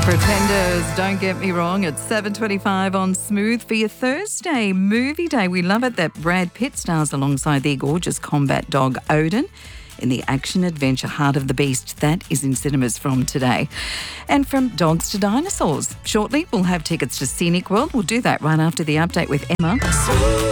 Pretenders, don't get me wrong, it's 7:25 on Smooth for your Thursday movie day. We love it that Brad Pitt stars alongside their gorgeous combat dog Odin in the action-adventure Heart of the Beast. That is in cinemas from today. And from dogs to dinosaurs. Shortly, we'll have tickets to Scenic World. We'll do that right after the update with Emma.